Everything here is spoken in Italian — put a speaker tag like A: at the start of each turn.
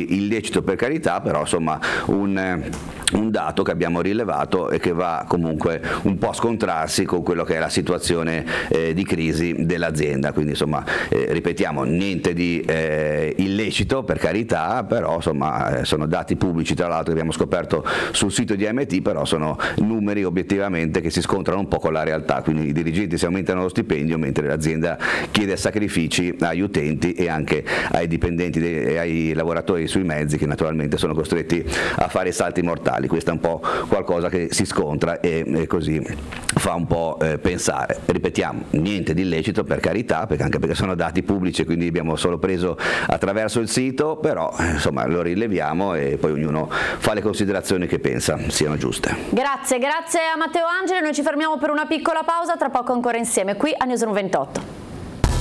A: di illecito, per carità, però insomma un dato che abbiamo rilevato e che va comunque un po' a scontrarsi con quello che è la situazione di crisi dell'azienda. Quindi insomma ripetiamo, niente di illecito, per carità, però insomma sono dati pubblici, tra l'altro, che abbiamo scoperto sul sito di AMT, però sono numeri obiettivamente che si scontrano un po' con la realtà. Quindi i dirigenti si aumentano lo stipendio mentre l'azienda chiede sacrifici agli utenti e anche ai dipendenti e ai lavoratori sui mezzi, che naturalmente sono costretti a fare i salti mortali. Questo è un po' qualcosa che si scontra e così fa un po' pensare. Ripetiamo, niente di illecito, per carità, anche perché sono dati pubblici, quindi abbiamo solo preso attraverso il sito, però insomma lo rileviamo e poi ognuno fa le considerazioni che pensa siano giuste.
B: Grazie a Matteo Angeli, noi ci fermiamo per una piccola pausa, tra poco ancora insieme qui a Newsroom 28.